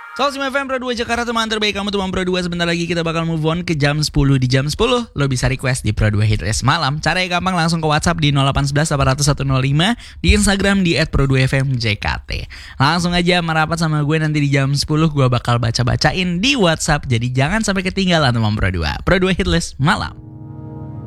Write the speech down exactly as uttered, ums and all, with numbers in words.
Soal F M Pro dua Jakarta, teman terbaik kamu teman Pro dua. Sebentar lagi kita bakal move on ke jam sepuluh. Di jam sepuluh lo bisa request di Pro dua Hitlist Malam. Caranya gampang, langsung ke WhatsApp di nol delapan satu satu delapan nol satu nol lima, di Instagram di et pro dua f m j k t. Langsung aja merapat sama gue nanti di jam sepuluh. Gue bakal baca-bacain di WhatsApp. Jadi jangan sampai ketinggalan teman Pro dua. Pro dua Hitlist Malam.